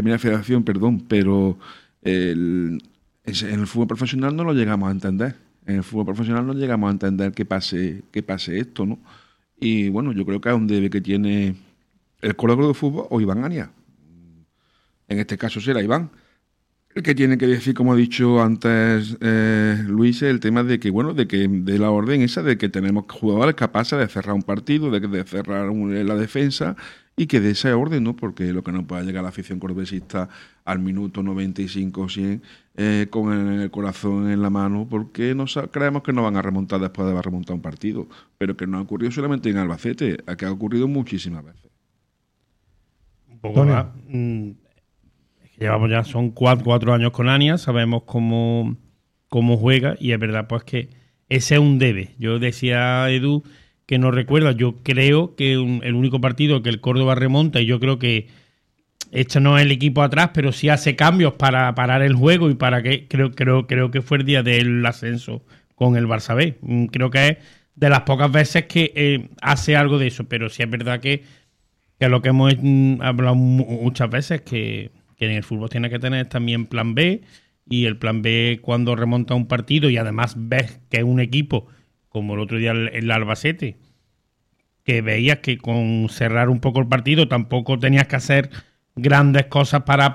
Primera Federación, perdón, pero en el fútbol profesional no lo llegamos a entender. En el fútbol profesional no llegamos a entender que pase esto, ¿no? Y bueno, yo creo que es un debe que tiene el colega de fútbol o Iván Ania. En este caso será Iván el que tiene que decir, como ha dicho antes Luis, el tema de que, bueno, de la orden esa, de que tenemos jugadores capaces de cerrar un partido, de cerrar la defensa, y que de esa orden, ¿no? Porque lo que no pueda llegar la afición cordobesista al minuto 95 o 100 con el corazón en la mano, porque creemos que no van a remontar después de haber remontado un partido, pero que no ha ocurrido solamente en Albacete, que ha ocurrido muchísimas veces. Un poco más. Llevamos ya, son 4 años con Ania, sabemos cómo juega, y es verdad pues que ese es un debe. Yo decía a Edu que no recuerda, yo creo que el único partido que el Córdoba remonta, y yo creo que esto no es el equipo atrás, pero sí hace cambios para parar el juego, y para que creo que fue el día del ascenso con el Barça B. Creo que es de las pocas veces que hace algo de eso, pero sí es verdad que lo que hemos hablado muchas veces, que en el fútbol tiene que tener también plan B, y el plan B cuando remonta un partido y además ves que es un equipo como el otro día el Albacete, que veías que con cerrar un poco el partido tampoco tenías que hacer grandes cosas para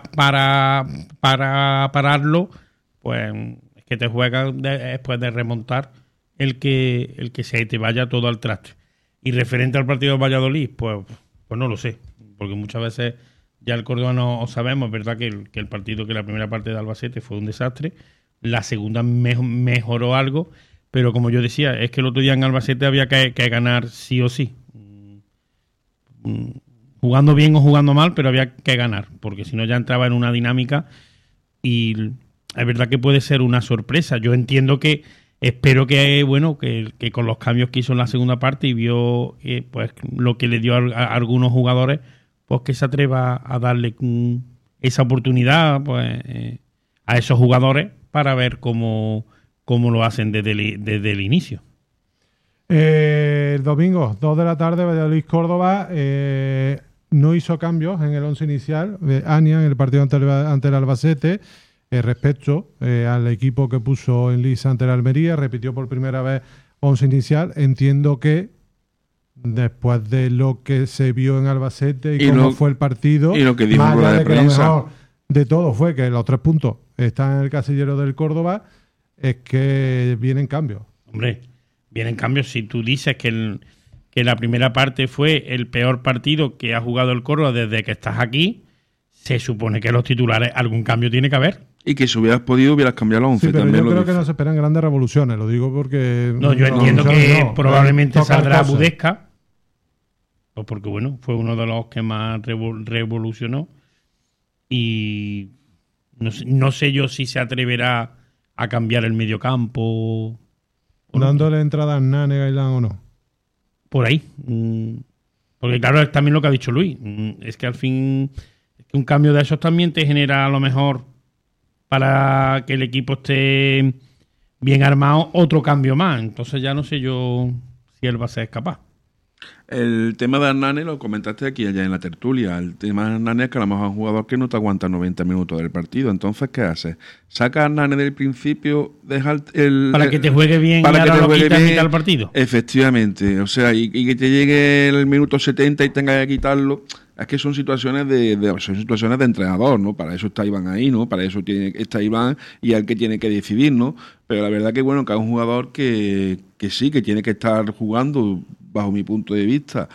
pararlo, pues es que te juega después de remontar el que se te vaya todo al traste. Y referente al partido de Valladolid, pues no lo sé, porque muchas veces ya el Córdoba no sabemos, es verdad que el partido, que la primera parte de Albacete fue un desastre, la segunda mejoró algo, pero como yo decía, es que el otro día en Albacete había que ganar sí o sí. Jugando bien o jugando mal, pero había que ganar, porque si no ya entraba en una dinámica, y es verdad que puede ser una sorpresa. Yo entiendo que, espero que, bueno, que con los cambios que hizo en la segunda parte y vio pues lo que le dio a algunos jugadores, pues que se atreva a darle esa oportunidad pues a esos jugadores para ver cómo lo hacen desde el inicio. El domingo, 2 de la tarde, Valladolid Córdoba no hizo cambios en el 11 inicial. Ania, en el partido ante el Albacete, respecto al equipo que puso en liza ante el Almería, repitió por primera vez 11 inicial. Entiendo que después de lo que se vio en Albacete y cómo fue el partido, y lo que dijo más allá de que lo prensa, mejor de todo fue que los 3 puntos están en el casillero del Córdoba, es que vienen cambios. Hombre, vienen cambios. Si tú dices que la primera parte fue el peor partido que ha jugado el Córdoba desde que estás aquí, se supone que los titulares algún cambio tiene que haber. Y que si hubieras podido, hubieras cambiado los 11. Sí, pero también yo creo que no se esperan grandes revoluciones, lo digo porque... No, yo entiendo que probablemente saldrá Budesca, pues porque bueno, fue uno de los que más revolucionó, y no sé yo si se atreverá a cambiar el mediocampo. Dándole entrada a Nane, Gailán o no. Por ahí. Porque claro, es también lo que ha dicho Luis. Es que al fin un cambio de esos también te genera a lo mejor, para que el equipo esté bien armado, otro cambio más. Entonces ya no sé yo si él va a ser capaz. El tema de Hernán lo comentaste aquí allá en la tertulia. El tema de Hernán es que a lo mejor es un jugador que no te aguanta 90 minutos del partido. Entonces, ¿qué haces? Saca a Hernán del principio, deja para que te juegue bien, para que te juegue bien mitad del partido. Efectivamente. O sea, y que te llegue el minuto 70 y tengas que quitarlo. Es que son situaciones de entrenador, ¿no? Para eso está Iván ahí, ¿no? Para eso está Iván, y es el que tiene que decidir, ¿no? Pero la verdad que bueno, que es un jugador que sí, que tiene que estar jugando, bajo mi punto de vista,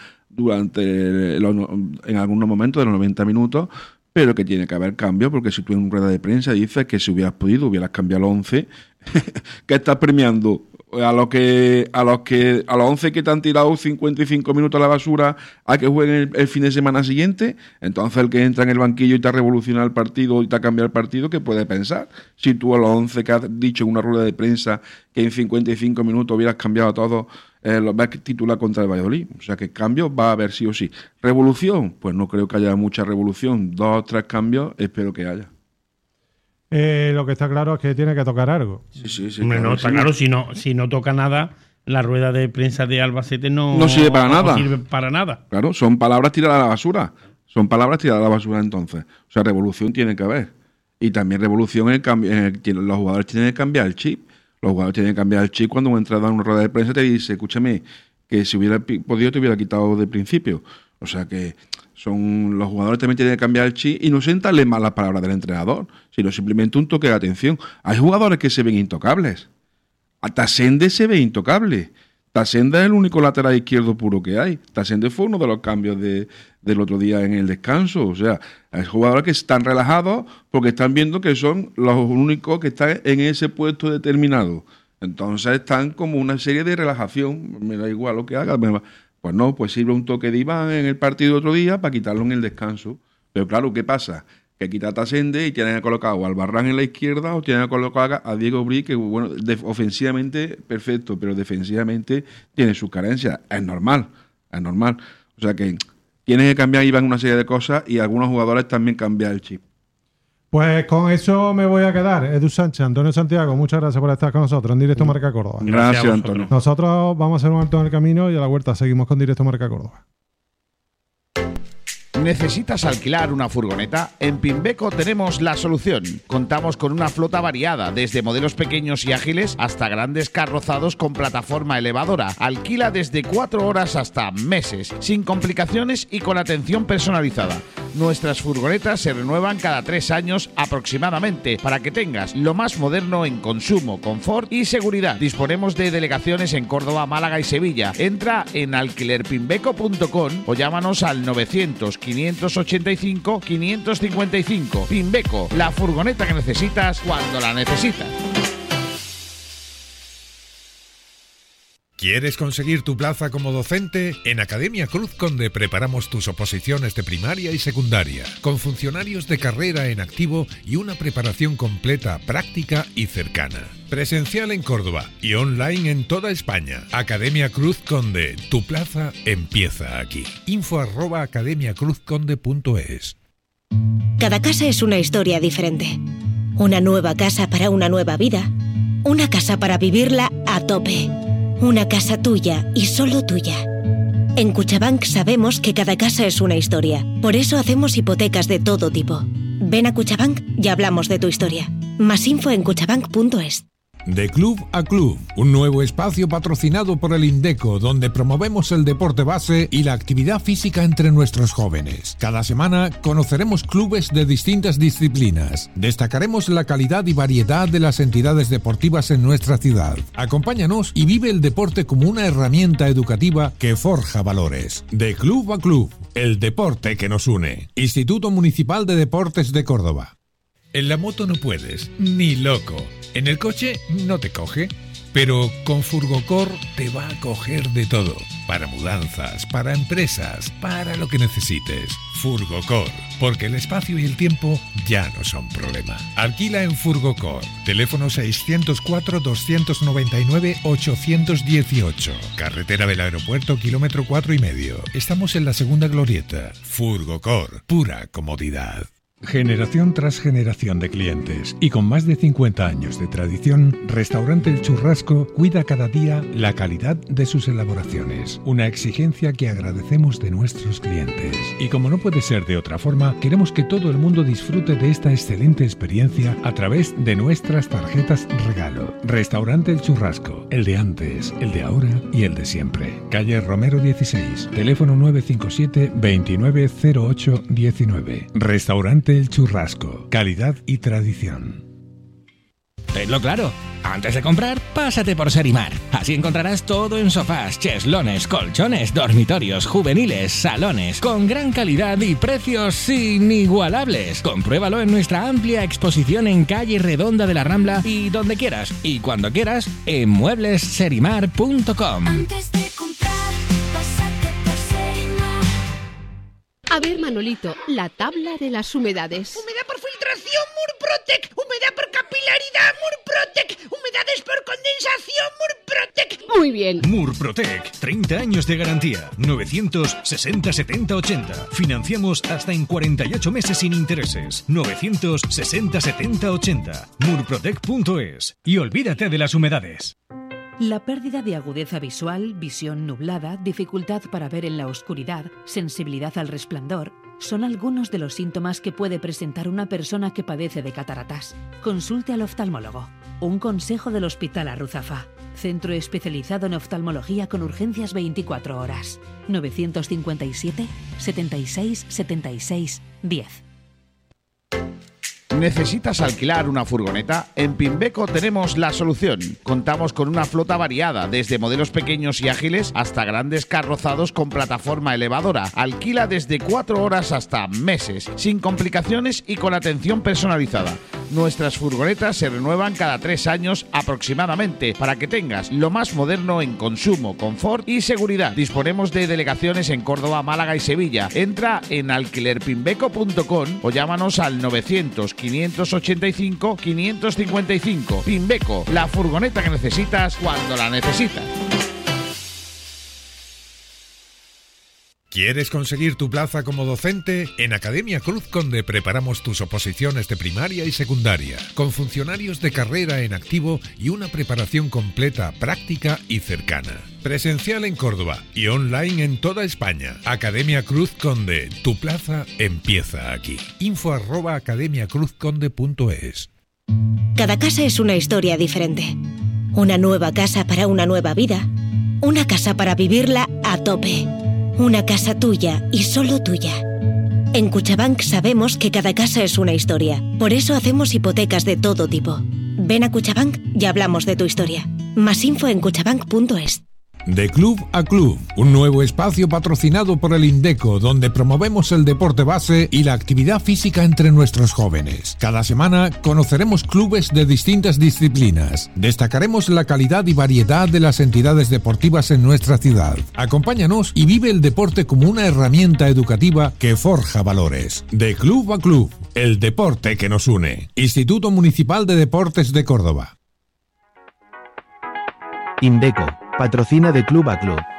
en algunos momentos de los 90 minutos, pero que tiene que haber cambios, porque si tú en una rueda de prensa dices que si hubieras podido, hubieras cambiado los 11, que estás premiando a los 11 que te han tirado 55 minutos a la basura a que jueguen el fin de semana siguiente. Entonces el que entra en el banquillo y te ha revolucionado el partido y te ha cambiado el partido, ¿qué puede pensar? Si tú a los 11 que has dicho en una rueda de prensa que en 55 minutos hubieras cambiado a todos, los ves titular contra el Valladolid. O sea que cambios va a haber sí o sí. ¿Revolución? Pues no creo que haya mucha revolución. 2 o 3 cambios espero que haya. Lo que está claro es que tiene que tocar algo. Sí. Hombre, claro, no, está claro, si no toca nada, la rueda de prensa de Albacete no sirve para nada. No sirve para nada. Claro, son palabras tiradas a la basura. Son palabras tiradas a la basura entonces. O sea, revolución tiene que haber. Y también revolución en el cambio, los jugadores tienen que cambiar el chip. Los jugadores tienen que cambiar el chip cuando un entrenador en una rueda de prensa te dice, escúchame, que si hubiera podido te hubiera quitado de principio. O sea que los jugadores también tienen que cambiar el chip y no sentarle mal las palabras del entrenador, sino simplemente un toque de atención. Hay jugadores que se ven intocables. A Tasende se ve intocable. Tasende es el único lateral izquierdo puro que hay. Tasende fue uno de los cambios del otro día en el descanso. O sea, hay jugadores que están relajados porque están viendo que son los únicos que están en ese puesto determinado. Entonces están como una serie de relajación. Me da igual lo que haga. Pues no, pues sirve un toque de Iván en el partido otro día para quitarlo en el descanso. Pero claro, ¿qué pasa? Que quita a Tasende y tienen que colocar o al Barran en la izquierda o tienen que colocar a Diego Bri, que bueno, ofensivamente perfecto, pero defensivamente tiene sus carencias. Es normal. O sea que tienen que cambiar Iván una serie de cosas y algunos jugadores también cambiar el chip. Pues con eso me voy a quedar. Edu Sánchez, Antonio Santiago, muchas gracias por estar con nosotros en Directo Marca Córdoba. Gracias, Antonio. Nosotros vamos a hacer un alto en el camino y a la vuelta seguimos con Directo Marca Córdoba. ¿Necesitas alquilar una furgoneta? En Pimbeco tenemos la solución. Contamos con una flota variada, desde modelos pequeños y ágiles hasta grandes carrozados con plataforma elevadora. Alquila desde 4 horas hasta meses, sin complicaciones y con atención personalizada. Nuestras furgonetas se renuevan cada 3 años aproximadamente para que tengas lo más moderno en consumo, confort y seguridad. Disponemos de delegaciones en Córdoba, Málaga y Sevilla. Entra en alquilerpimbeco.com o llámanos al 900-585-555. Pimbeco, la furgoneta que necesitas cuando la necesitas. ¿Quieres conseguir tu plaza como docente? En Academia Cruz Conde preparamos tus oposiciones de primaria y secundaria, con funcionarios de carrera en activo y una preparación completa, práctica y cercana. Presencial en Córdoba y online en toda España. Academia Cruz Conde, tu plaza empieza aquí. info@academiacruzconde.es. Cada casa es una historia diferente. Una nueva casa para una nueva vida. Una casa para vivirla a tope. Una casa tuya y solo tuya. En Cuchabank sabemos que cada casa es una historia. Por eso hacemos hipotecas de todo tipo. Ven a Cuchabank y hablamos de tu historia. Más info en cuchabank.es. De Club a Club, un nuevo espacio patrocinado por el Indeco, donde promovemos el deporte base y la actividad física entre nuestros jóvenes. Cada semana conoceremos clubes de distintas disciplinas. Destacaremos la calidad y variedad de las entidades deportivas en nuestra ciudad. Acompáñanos y vive el deporte como una herramienta educativa que forja valores. De Club a Club, el deporte que nos une. Instituto Municipal de Deportes de Córdoba. En la moto no puedes, ni loco. En el coche no te coge, pero con Furgocor te va a coger de todo. Para mudanzas, para empresas, para lo que necesites. Furgocor, porque el espacio y el tiempo ya no son problema. Alquila en Furgocor. Teléfono 604-299-818. Carretera del Aeropuerto, kilómetro 4,5. Estamos en la segunda glorieta. Furgocor, pura comodidad. Generación tras generación de clientes y con más de 50 años de tradición, Restaurante El Churrasco cuida cada día la calidad de sus elaboraciones, una exigencia que agradecemos de nuestros clientes. Y como no puede ser de otra forma, queremos que todo el mundo disfrute de esta excelente experiencia a través de nuestras tarjetas regalo. Restaurante El Churrasco, el de antes, el de ahora y el de siempre. Calle Romero 16, teléfono 957 290819. Restaurante El Churrasco, calidad y tradición. Tenlo claro, antes de comprar, pásate por Serimar. Así encontrarás todo en sofás, cheslones, colchones, dormitorios, juveniles, salones, con gran calidad y precios inigualables. Compruébalo en nuestra amplia exposición en calle Redonda de la Rambla y donde quieras y cuando quieras en mueblesserimar.com. Antes de comprar, pásate por Serimar. A ver, Manolito, la tabla de las humedades. Humedad por filtración, Murprotec. Humedad por capilaridad, Murprotec. Humedades por condensación, Murprotec. Muy bien. Murprotec, 30 años de garantía. 960 70 80. Financiamos hasta en 48 meses sin intereses. 960 70 80. Murprotec.es. Y olvídate de las humedades. La pérdida de agudeza visual, visión nublada, dificultad para ver en la oscuridad, sensibilidad al resplandor, son algunos de los síntomas que puede presentar una persona que padece de cataratas. Consulte al oftalmólogo. Un consejo del Hospital Arruzafa, centro especializado en oftalmología con urgencias 24 horas. 957 76 76 10. ¿Necesitas alquilar una furgoneta? En Pimbeco tenemos la solución. Contamos con una flota variada, desde modelos pequeños y ágiles hasta grandes carrozados con plataforma elevadora. Alquila desde 4 horas hasta meses, sin complicaciones y con atención personalizada. Nuestras furgonetas se renuevan cada 3 años aproximadamente, para que tengas lo más moderno en consumo, confort y seguridad. Disponemos de delegaciones en Córdoba, Málaga y Sevilla. Entra en alquilerpimbeco.com o llámanos al 900 585 555. Pimbeco, la furgoneta que necesitas cuando la necesitas. ¿Quieres conseguir tu plaza como docente? En Academia Cruz Conde preparamos tus oposiciones de primaria y secundaria, con funcionarios de carrera en activo y una preparación completa, práctica y cercana. Presencial en Córdoba y online en toda España. Academia Cruz Conde, tu plaza empieza aquí. info@academiacruzconde.es. Cada casa es una historia diferente. Una nueva casa para una nueva vida. Una casa para vivirla a tope. Una casa tuya y solo tuya. En Cuchabank sabemos que cada casa es una historia. Por eso hacemos hipotecas de todo tipo. Ven a Cuchabank y hablamos de tu historia. Más info en cuchabank.es. De Club a Club, un nuevo espacio patrocinado por el Indeco, donde promovemos el deporte base y la actividad física entre nuestros jóvenes. Cada semana conoceremos clubes de distintas disciplinas. Destacaremos la calidad y variedad de las entidades deportivas en nuestra ciudad. Acompáñanos y vive el deporte como una herramienta educativa que forja valores. De Club a Club, el deporte que nos une. Instituto Municipal de Deportes de Córdoba. Indeco, patrocina de Club a Club.